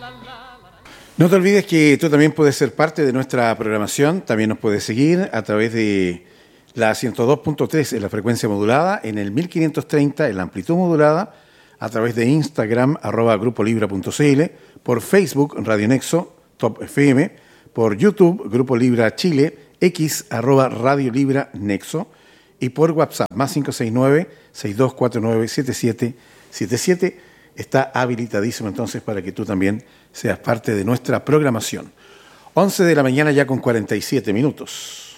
No te olvides que tú también puedes ser parte de nuestra programación. También nos puedes seguir a través de la 102.3 en la frecuencia modulada, en el 1530 en la amplitud modulada, a través de Instagram, @grupolibra.cl, por Facebook, Radio Nexo, Top FM, por YouTube, Grupo Libra Chile, X, @Radio Libra Nexo, y por WhatsApp, más 569-6249-7777. Está habilitadísimo entonces para que tú también seas parte de nuestra programación. 11 de la mañana ya con 47 minutos.